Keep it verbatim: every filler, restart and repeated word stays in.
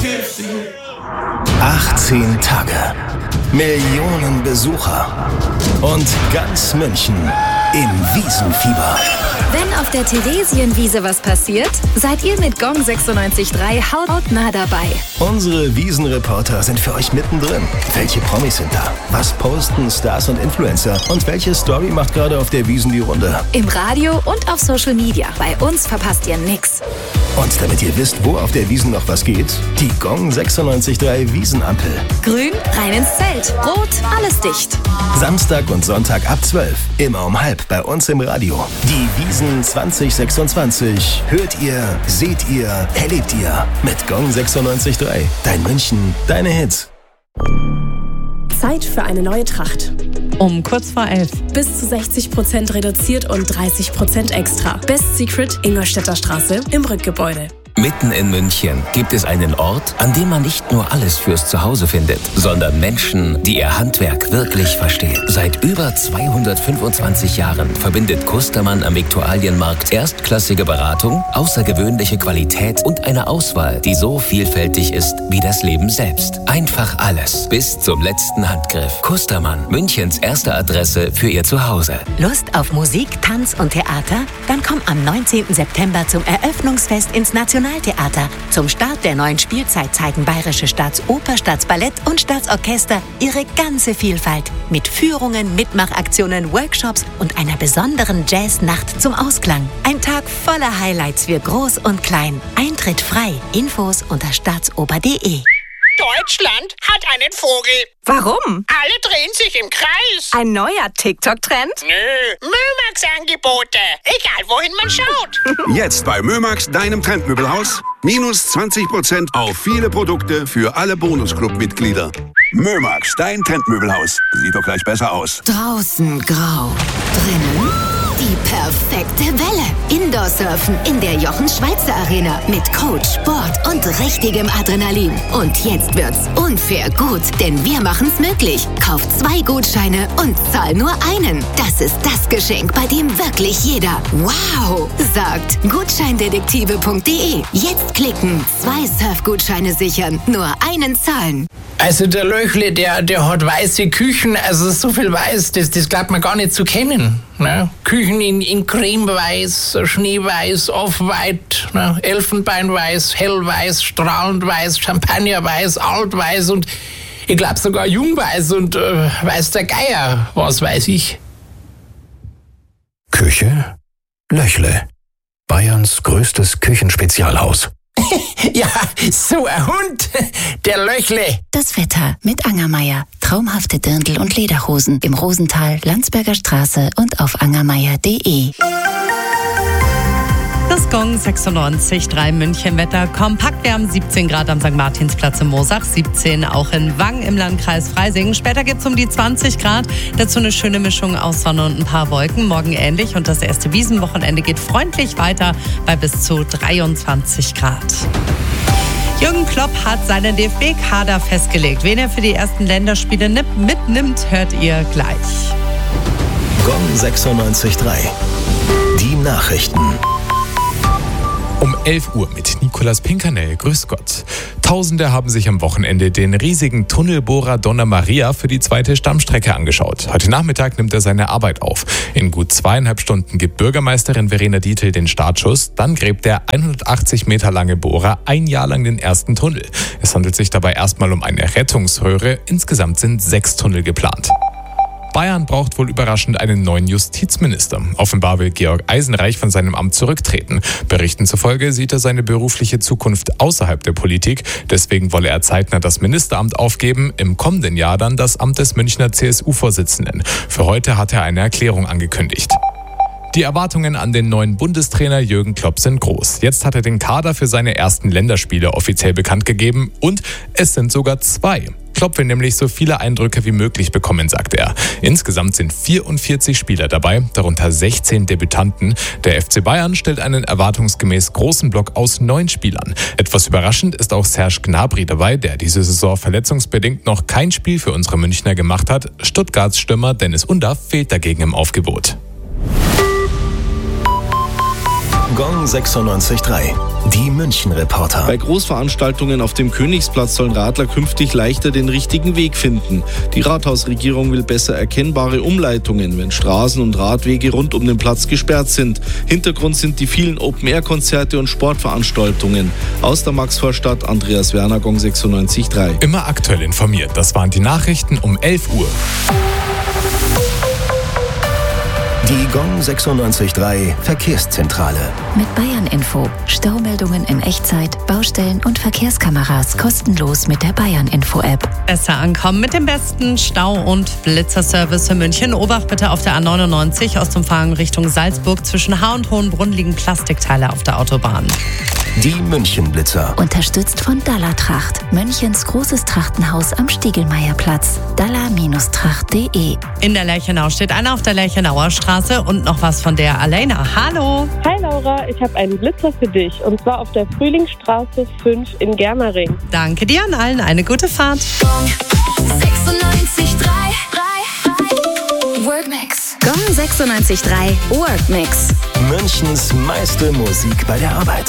achtzehn Tage, Millionen Besucher und ganz München im Wiesenfieber. Wenn auf der Theresienwiese was passiert, seid ihr mit Gong sechsundneunzig Komma drei hautnah dabei. Unsere Wiesenreporter sind für euch mittendrin. Welche Promis sind da? Was posten Stars und Influencer? Und welche Story macht gerade auf der Wiesn die Runde? Im Radio und auf Social Media. Bei uns verpasst ihr nix. Und damit ihr wisst, wo auf der Wiesn noch was geht, die Gong sechsundneunzig Komma drei Wiesenampel. Grün, rein ins Zelt. Rot, alles dicht. Samstag und Sonntag ab zwölf. Immer um halb bei uns im Radio. Die Wiesn zwanzig sechsundzwanzig. Hört ihr, seht ihr, erlebt ihr. Mit Gong sechsundneunzig Komma drei. Dein München, deine Hits. Zeit für eine neue Tracht. Um kurz vor elf. Bis zu sechzig Prozent reduziert und dreißig Prozent extra. Best Secret, Ingolstädter Straße im Rückgebäude. Mitten in München gibt es einen Ort, an dem man nicht nur alles fürs Zuhause findet, sondern Menschen, die ihr Handwerk wirklich verstehen. Seit über zweihundertfünfundzwanzig Jahren verbindet Kustermann am Viktualienmarkt erstklassige Beratung, außergewöhnliche Qualität und eine Auswahl, die so vielfältig ist wie das Leben selbst. Einfach alles, bis zum letzten Handgriff. Kustermann, Münchens erste Adresse für ihr Zuhause. Lust auf Musik, Tanz und Theater? Dann komm am neunzehnten September zum Eröffnungsfest ins Nationaltheater. Zum Start der neuen Spielzeit zeigen Bayerische Staatsoper, Staatsballett und Staatsorchester ihre ganze Vielfalt. Mit Führungen, Mitmachaktionen, Workshops und einer besonderen Jazznacht zum Ausklang. Ein Tag voller Highlights für Groß und Klein. Eintritt frei. Infos unter staatsoper punkt de. Deutschland hat einen Vogel. Warum? Alle drehen sich im Kreis. Ein neuer TikTok-Trend? Nö, Mömax-Angebote. Egal, wohin man schaut. Jetzt bei Mömax, deinem Trendmöbelhaus. Minus zwanzig Prozent auf viele Produkte für alle Bonusclub-Mitglieder. Mömax, dein Trendmöbelhaus. Sieht doch gleich besser aus. Draußen grau. Drinnen die perfekte Welle. Indoor-Surfen in der Jochen-Schweizer Arena mit Coach, Sport und richtigem Adrenalin. Und jetzt wird's unfair gut, denn wir machen's möglich. Kauf zwei Gutscheine und zahl nur einen. Das ist das Geschenk, bei dem wirklich jeder wow sagt. Gutscheindetektive punkt de. Jetzt klicken, zwei Surfgutscheine sichern, nur einen zahlen. Also der Löchle, der, der hat weiße Küchen, also so viel weiß, das, das glaubt man gar nicht zu kennen. Ne? Küchen in, in cremeweiß, schneeweiß, off-white, ne? Elfenbeinweiß, hellweiß, strahlend weiß, champagnerweiß, altweiß und ich glaube sogar jungweiß und äh, weiß der Geier, was weiß ich. Küche Löchle. Bayerns größtes Küchenspezialhaus. Ja, so ein Hund, der Löchle. Das Wetter mit Angermeier. Traumhafte Dirndl und Lederhosen im Rosental, Landsberger Straße und auf angermeier punkt de. Das Gong sechsundneunzig Komma drei München-Wetter kompakt. Wir haben siebzehn Grad am Sankt Martinsplatz in Moosach, siebzehn auch in Wang im Landkreis Freising. Später gibt es um die zwanzig Grad. Dazu eine schöne Mischung aus Sonne und ein paar Wolken. Morgen ähnlich und das erste Wiesenwochenende geht freundlich weiter bei bis zu dreiundzwanzig Grad. Jürgen Klopp hat seinen D F B-Kader festgelegt. Wen er für die ersten Länderspiele mitnimmt, hört ihr gleich. Gong sechsundneunzig Komma drei. Die Nachrichten. Um elf Uhr mit Nicolas Pinkernell. Grüß Gott. Tausende haben sich am Wochenende den riesigen Tunnelbohrer Donna Maria für die zweite Stammstrecke angeschaut. Heute Nachmittag nimmt er seine Arbeit auf. In gut zweieinhalb Stunden gibt Bürgermeisterin Verena Dietl den Startschuss. Dann gräbt der hundertachtzig Meter lange Bohrer ein Jahr lang den ersten Tunnel. Es handelt sich dabei erstmal um eine Rettungsröhre. Insgesamt sind sechs Tunnel geplant. Bayern braucht wohl überraschend einen neuen Justizminister. Offenbar will Georg Eisenreich von seinem Amt zurücktreten. Berichten zufolge sieht er seine berufliche Zukunft außerhalb der Politik. Deswegen wolle er zeitnah das Ministeramt aufgeben, im kommenden Jahr dann das Amt des Münchner C S U-Vorsitzenden. Für heute hat er eine Erklärung angekündigt. Die Erwartungen an den neuen Bundestrainer Jürgen Klopp sind groß. Jetzt hat er den Kader für seine ersten Länderspiele offiziell bekannt gegeben und es sind sogar zwei. Klopp will nämlich so viele Eindrücke wie möglich bekommen, sagt er. Insgesamt sind vierundvierzig Spieler dabei, darunter sechzehn Debütanten. Der F C Bayern stellt einen erwartungsgemäß großen Block aus neun Spielern. Etwas überraschend ist auch Serge Gnabry dabei, der diese Saison verletzungsbedingt noch kein Spiel für unsere Münchner gemacht hat. Stuttgarts Stürmer Dennis Undaff fehlt dagegen im Aufgebot. Gong sechsundneunzig Komma drei. Die München-Reporter. Bei Großveranstaltungen auf dem Königsplatz sollen Radler künftig leichter den richtigen Weg finden. Die Rathausregierung will besser erkennbare Umleitungen, wenn Straßen und Radwege rund um den Platz gesperrt sind. Hintergrund sind die vielen Open-Air-Konzerte und Sportveranstaltungen. Aus der Maxvorstadt, Andreas Werner, Gong sechsundneunzig Komma drei. Immer aktuell informiert. Das waren die Nachrichten um elf Uhr. Die Gong sechsundneunzig Komma drei Verkehrszentrale. Mit Bayern Info. Staumeldungen in Echtzeit, Baustellen und Verkehrskameras kostenlos mit der Bayern Info App. Besser ankommen mit dem besten Stau- und Blitzerservice in München. Obacht bitte auf der A neunundneunzig Ostumfahrung Richtung Salzburg. Zwischen Haar und Hohenbrunn liegen Plastikteile auf der Autobahn. Die München-Blitzer. Unterstützt von Dalla Tracht. Münchens großes Trachtenhaus am Stiegelmeierplatz. dalla Tracht punkt de. In der Lerchenau steht einer auf der Lerchenauer Straße und noch was von der Alena. Hallo. Hi Laura, ich habe einen Blitzer für dich und zwar auf der Frühlingsstraße fünf in Germering. Danke dir an allen, eine gute Fahrt. sechsundneunzig Komma drei Workmix. Gong sechsundneunzig Komma drei Workmix. Münchens meiste Musik bei der Arbeit.